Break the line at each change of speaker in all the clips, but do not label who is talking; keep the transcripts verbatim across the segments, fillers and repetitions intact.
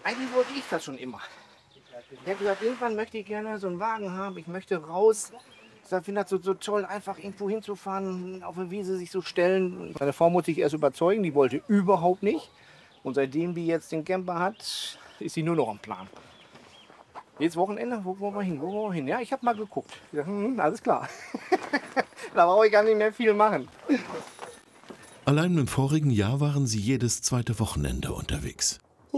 eigentlich wollte ich das schon immer. Ich habe gesagt, irgendwann möchte ich gerne so einen Wagen haben. Ich möchte raus. Ich finde das so, so toll, einfach irgendwo hinzufahren, auf der Wiese sich so stellen. Meine Frau muss sich erst überzeugen, die wollte überhaupt nicht. Und seitdem die jetzt den Camper hat, ist sie nur noch am Plan. Jetzt Wochenende, wo wollen wir hin? Wo wollen wir hin? Ja, ich habe mal geguckt. Ja, hm, alles klar. Da brauche ich gar nicht mehr viel machen.
Allein im vorigen Jahr waren sie jedes zweite Wochenende unterwegs.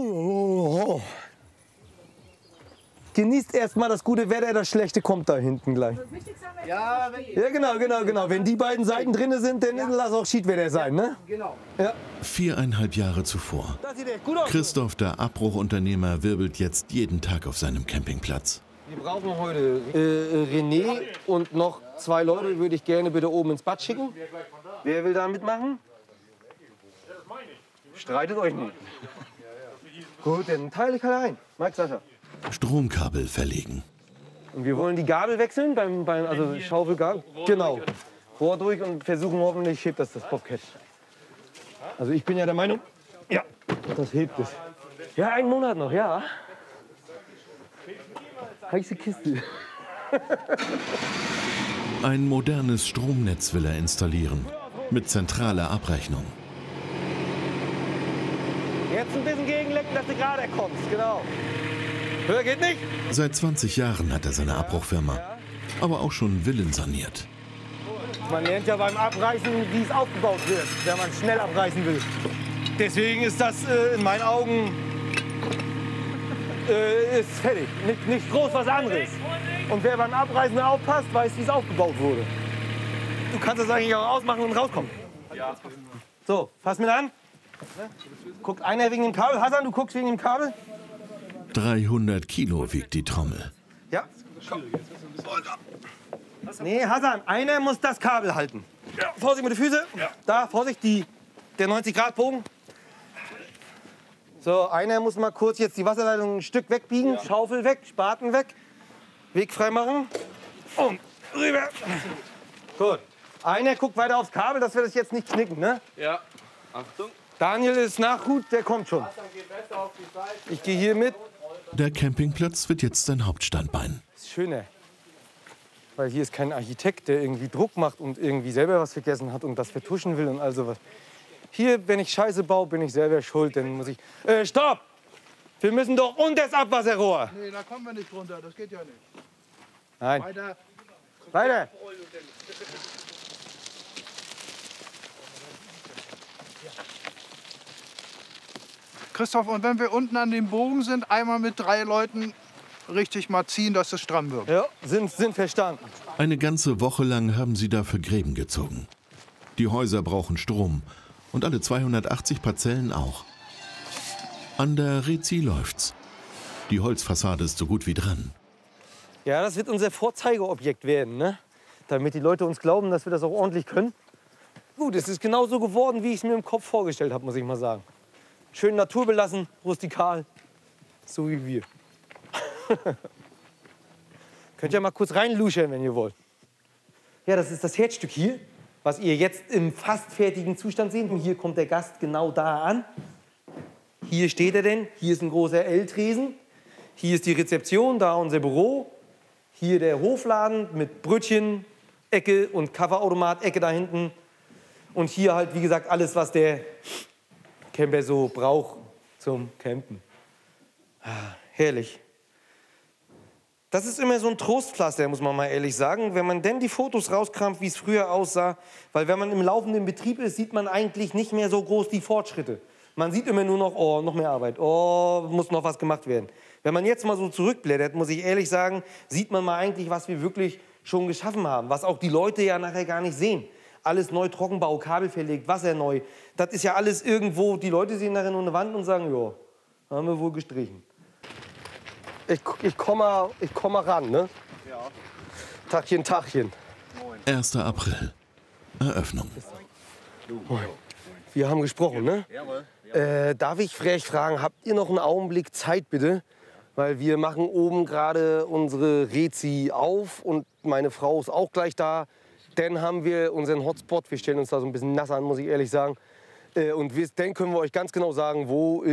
Genießt erstmal das gute Wetter, das schlechte kommt da hinten gleich.
Ja,
ja genau, genau, genau. Wenn die beiden Seiten drin sind, dann ja. lass auch Schiedwetter sein, ne?
Genau.
Ja.
Viereinhalb Jahre zuvor.
Das sieht echt gut aus.
Christoph, der Abbruchunternehmer, wirbelt jetzt jeden Tag auf seinem Campingplatz.
Wir brauchen heute äh, René und noch zwei Leute, würde ich gerne bitte oben ins Bad schicken. Wer will da mitmachen? Streitet euch nicht. Gut, dann teile ich halt ein. Mike, Sascha.
Stromkabel verlegen.
Und wir wollen die Gabel wechseln, beim, beim also Schaufelgabel. Genau. Rohr durch und versuchen hoffentlich hebt das das Bobcat. Also ich bin ja der Meinung, ja, das hebt es. Ja, einen Monat noch, ja. Heiße Kiste.
Ein modernes Stromnetz will er installieren. Mit zentraler Abrechnung.
Jetzt ein bisschen gegenlenken, dass du gerade kommst, genau. Höher geht nicht.
Seit zwanzig Jahren hat er seine Abbruchfirma, aber auch schon Villen saniert.
Man lernt ja beim Abreißen, wie es aufgebaut wird, wenn man schnell abreißen will. Deswegen ist das äh, in meinen Augen äh, ist fertig. Nicht, nicht groß was anderes. Und wer beim Abreißen aufpasst, weiß, wie es aufgebaut wurde. Du kannst das eigentlich auch ausmachen und rauskommen. Ja. So, fass mir an. Guckt einer wegen dem Kabel. Hassan, du guckst wegen dem Kabel.
dreihundert Kilo wiegt die Trommel.
Ja. Komm. Nee, Hassan, einer muss das Kabel halten. Ja. Vorsicht mit den Füßen. Ja. Da, Vorsicht, die, der neunzig Grad Bogen. So, einer muss mal kurz jetzt die Wasserleitung ein Stück wegbiegen. Ja. Schaufel weg, Spaten weg. Weg frei machen. Und rüber. Gut. Einer guckt weiter aufs Kabel, dass wir das jetzt nicht knicken, ne?
Ja. Achtung.
Daniel ist Nachhut, der kommt schon. Ich gehe hier mit.
Der Campingplatz wird jetzt sein Hauptstandbein.
Das ist schöner. Weil hier ist kein Architekt, der irgendwie Druck macht und irgendwie selber was vergessen hat und das vertuschen will und all sowas. Hier, wenn ich Scheiße baue, bin ich selber schuld. Dann muss ich... Äh, stopp! Wir müssen doch unter das Abwasserrohr.
Nee, da kommen wir nicht runter. Das geht ja nicht.
Nein.
Weiter.
Weiter.
Christoph, und wenn wir unten an dem Bogen sind, einmal mit drei Leuten richtig mal ziehen, dass es stramm wird.
Ja, sind, sind verstanden.
Eine ganze Woche lang haben sie dafür Gräben gezogen. Die Häuser brauchen Strom und alle zweihundertachtzig Parzellen auch. An der Rezi läuft's. Die Holzfassade ist so gut wie dran.
Ja, das wird unser Vorzeigeobjekt werden, ne? Damit die Leute uns glauben, dass wir das auch ordentlich können. Gut, es ist genau so geworden, wie ich es mir im Kopf vorgestellt habe, muss ich mal sagen. Schön naturbelassen, rustikal, so wie wir. Könnt ihr mal kurz reinluschern, wenn ihr wollt. Ja, das ist das Herzstück hier, was ihr jetzt im fast fertigen Zustand seht. Und hier kommt der Gast genau da an. Hier steht er denn, hier ist ein großer L-Tresen. Hier ist die Rezeption, da unser Büro. Hier der Hofladen mit Brötchen, Ecke und Kaffeeautomat, Ecke da hinten. Und hier halt, wie gesagt, alles, was der Camper so braucht zum Campen. Ah, herrlich. Das ist immer so ein Trostpflaster, muss man mal ehrlich sagen, wenn man denn die Fotos rauskramt, wie es früher aussah. Weil wenn man im laufenden Betrieb ist, sieht man eigentlich nicht mehr so groß die Fortschritte. Man sieht immer nur noch, oh, noch mehr Arbeit, oh, muss noch was gemacht werden. Wenn man jetzt mal so zurückblättert, muss ich ehrlich sagen, sieht man mal eigentlich, was wir wirklich schon geschaffen haben. Was auch die Leute ja nachher gar nicht sehen. Alles neu, Trockenbau, Kabel verlegt, Wasser neu. Das ist ja alles irgendwo, die Leute sehen nachher nur eine Wand und sagen, ja, haben wir wohl gestrichen. Ich, ich komme mal, ich komm mal ran, ne? Ja. Tagchen, Tagchen.
erster April. Eröffnung.
Wir haben gesprochen, ne? Äh, darf ich frech fragen, habt ihr noch einen Augenblick Zeit, bitte? Weil wir machen oben gerade unsere Rezi auf und meine Frau ist auch gleich da. Dann haben wir unseren Hotspot, wir stellen uns da so ein bisschen nass an, muss ich ehrlich sagen. Äh, und wir, dann können wir euch ganz genau sagen, wo